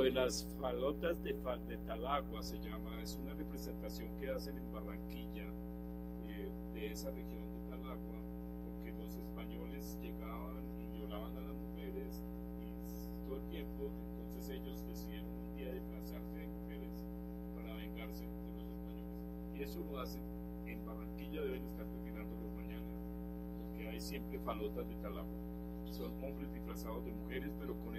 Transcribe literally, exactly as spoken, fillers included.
de las falotas de, Fa- de Talagua se llama, es una representación que hacen en Barranquilla, eh, de esa región de Talagua, porque los españoles llegaban y violaban a las mujeres y todo el tiempo, entonces ellos decidieron un día disfrazarse de mujeres para vengarse de los españoles. Y eso lo hacen en Barranquilla, deben estar terminándolos mañana, porque hay siempre falotas de Talagua. Son hombres disfrazados de mujeres, pero con